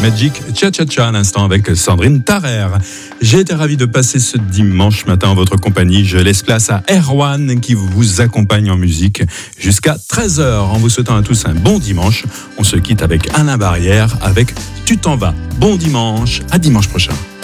Magic Cha-Cha-Cha à l'instant avec Sandrine Tarrer. J'ai été ravi de passer ce dimanche matin en votre compagnie. Je laisse place à Erwan qui vous accompagne en musique jusqu'à 13h. En vous souhaitant à tous un bon dimanche, on se quitte avec Alain Barrière avec Tu t'en vas. Bon dimanche, à dimanche prochain.